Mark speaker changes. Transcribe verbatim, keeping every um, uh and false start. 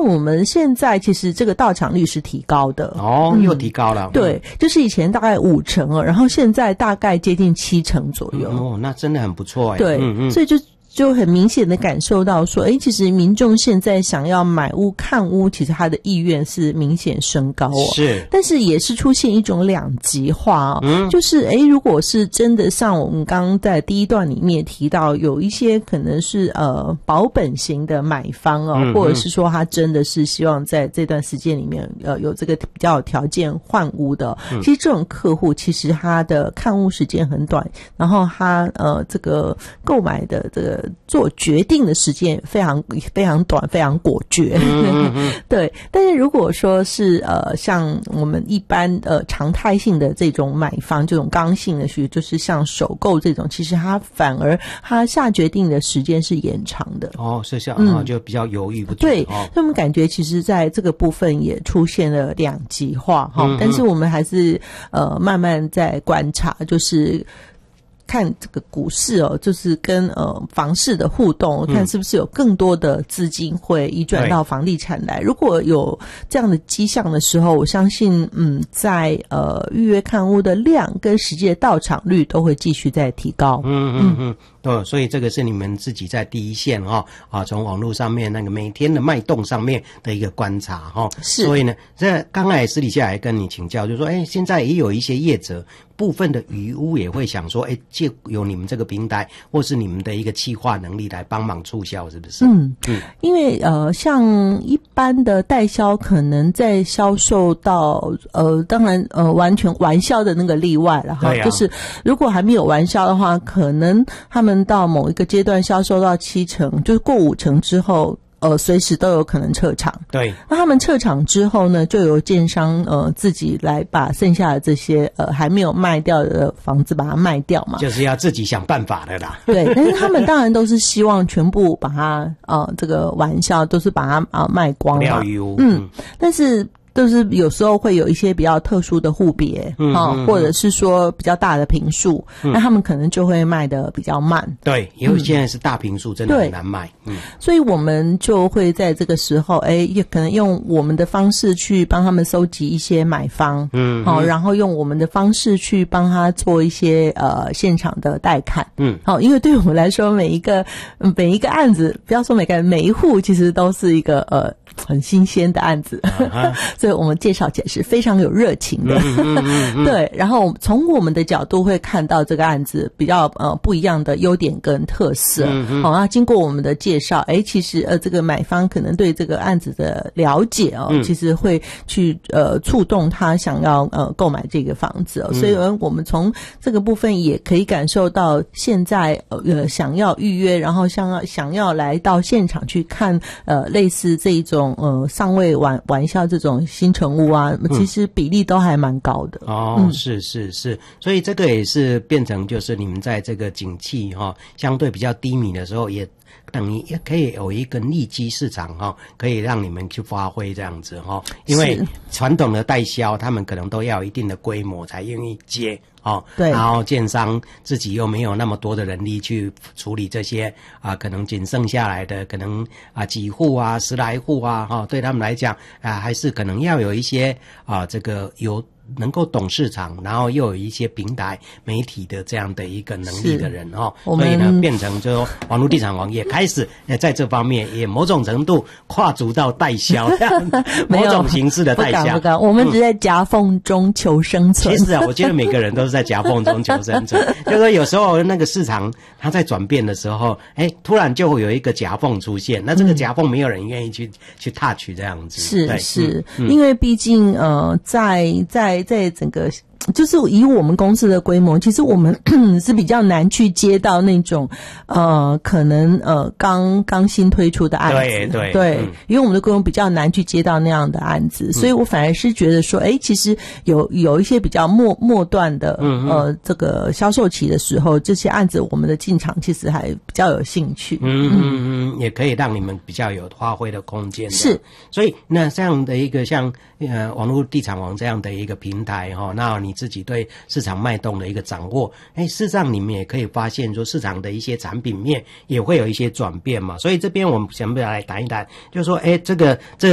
Speaker 1: 我们现在其实这个到场率是提高的
Speaker 2: 哦，嗯、又提高了。
Speaker 1: 对，就是以前大概五成哦，然后现在大概接近七成左右。
Speaker 2: 嗯、哦，那真的很不错哎。
Speaker 1: 对，
Speaker 2: 嗯嗯，
Speaker 1: 所以就。就很明显的感受到说，诶，其实民众现在想要买屋看屋，其实他的意愿是明显升高哦。
Speaker 2: 是，
Speaker 1: 但是也是出现一种两极化哦，
Speaker 2: 嗯，
Speaker 1: 就是诶，如果是真的像我们刚刚在第一段里面提到，有一些可能是呃保本型的买方哦，嗯、或者是说他真的是希望在这段时间里面呃有这个比较有条件换屋的，嗯、其实这种客户其实他的看屋时间很短，然后他呃这个购买的这个。做决定的时间非常非常短，非常果决。嗯嗯对，但是如果说是呃像我们一般呃常态性的这种买方，这种刚性的需，就是像首购这种，其实它反而它下决定的时间是延长的。
Speaker 2: 哦，是这样，嗯、哦，就比较犹豫不决。
Speaker 1: 对，
Speaker 2: 哦、
Speaker 1: 所以我们感觉其实在这个部分也出现了两极化哈、嗯，但是我们还是呃慢慢在观察，就是。看这个股市哦，就是跟呃房市的互动，看是不是有更多的资金会移转到房地产来。如果有这样的迹象的时候，我相信嗯，在呃预约看屋的量跟实际的到场率都会继续在提高。
Speaker 2: 嗯嗯嗯，对，所以这个是你们自己在第一线哈、哦、啊，从网络上面那个每天的脉动上面的一个观察哈、哦。是。所以呢，这刚才私底下还跟你请教，就是说，哎，现在也有一些业者。部分的余屋也会想说，哎，借由你们这个平台，或是你们的一个企划能力来帮忙促销，是不是？
Speaker 1: 嗯嗯，因为呃，像一般的代销，可能在销售到呃，当然呃，完全完销的那个例外了哈、啊，就是如果还没有完销的话，可能他们到某一个阶段销售到七成，就是过五成之后。呃，随时都有可能撤场。
Speaker 2: 对，
Speaker 1: 那他们撤场之后呢，就由建商呃自己来把剩下的这些呃还没有卖掉的房子把它卖掉嘛，
Speaker 2: 就是要自己想办法的啦。
Speaker 1: 对，但是他们当然都是希望全部把它呃这个玩笑都是把它啊、呃、卖光嘛。嗯，嗯但是。就是有时候会有一些比较特殊的户别，嗯、哦嗯，或者是说比较大的坪数，嗯、那他们可能就会卖得比较慢。
Speaker 2: 对，因为现在是大坪数，真的很难卖。嗯，
Speaker 1: 所以我们就会在这个时候，哎，也可能用我们的方式去帮他们收集一些买方，嗯，好、哦，然后用我们的方式去帮他做一些呃现场的带看，嗯，好、哦，因为对我们来说，每一个每一个案子，不要说每个每一户，其实都是一个呃很新鲜的案子。啊所以我们介绍起来是非常有热情的，嗯嗯嗯嗯对。然后从我们的角度会看到这个案子比较呃不一样的优点跟特色。嗯嗯好，那经过我们的介绍，哎，其实呃这个买方可能对这个案子的了解哦，嗯、其实会去呃触动他想要呃购买这个房子哦。所以我们从这个部分也可以感受到，现在呃想要预约，然后想要想要来到现场去看呃类似这一种呃尚未完完销这种。新成屋啊，其实比例都还蛮高的。
Speaker 2: 嗯、哦、嗯，是是是，所以这个也是变成就是你们在这个景气哈、哦、相对比较低迷的时候，也等于也可以有一个利基市场哈、哦，可以让你们去发挥这样子哈、哦。因为传统的代销，他们可能都要有一定的规模才愿意接。哦，对，然后建商自己又没有那么多的人力去处理这些啊，可能仅剩下来的可能啊几户啊十来户啊，哈、哦，对他们来讲啊，还是可能要有一些啊这个有。能够懂市场，然后又有一些平台媒体的这样的一个能力的人哦，所以呢，变成就说网络地产王也开始在这方面也某种程度跨足到代销，某种形式的代销。不敢不敢，
Speaker 1: 我们只在夹缝中求生存。
Speaker 2: 其实啊，我觉得每个人都是在夹缝中求生存。就是说有时候那个市场它在转变的时候，哎，突然就会有一个夹缝出现，那这个夹缝没有人愿意去、嗯、去 touch 这样子。
Speaker 1: 是是、嗯嗯，因为毕竟呃，在在在整个就是以我们公司的规模，其实我们是比较难去接到那种呃可能呃刚刚新推出的案子，
Speaker 2: 对对
Speaker 1: 对、嗯，因为我们的规模比较难去接到那样的案子，所以我反而是觉得说，哎，其实有有一些比较末末段的、嗯、呃这个销售期的时候，这些案子我们的进场其实还比较有兴趣，
Speaker 2: 嗯嗯嗯，也可以让你们比较有发挥的空间。
Speaker 1: 是，
Speaker 2: 所以那这样的一个像呃网络地产王这样的一个平台哈、哦，那你自己对市场脉动的一个掌握，哎，事实上你们也可以发现说市场的一些产品面也会有一些转变嘛，所以这边我们想不想来谈一谈，就是说，哎，这个这个